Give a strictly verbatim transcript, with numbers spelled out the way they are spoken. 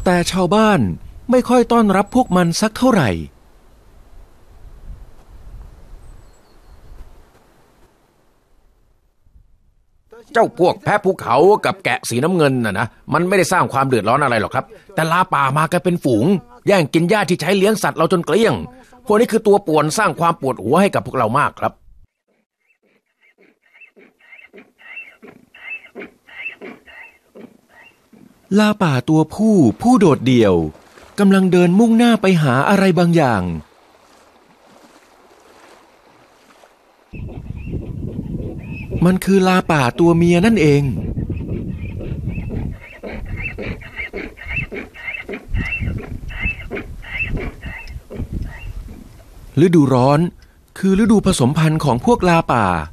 แต่ชาวบ้านไม่ค่อยต้อนรับพวกมันสักเท่าไหร่เจ้าพวกแพะภูเขากับแกะสีน้ำเงินน่ะนะมันไม่ได้สร้างความเดือดร้อนอะไรหรอกครับแต่ลาป่ามากันเป็นฝูงแย่งกินหญ้าที่ใช้เลี้ยงสัตว์เราจนเกลี้ยงพวกนี้คือตัวป่วนสร้างความปวดหัวให้กับพวกเรามากครับลาป่าตัวผู้ผู้โดดเดี่ยวกำลังเดินมุ่งหน้าไปหาอะไรบางอย่างมันคือลาป่าตัวเมียนั่นเองฤดูร้อนคือฤดูผสมพันธุ์ของพวกลาป่า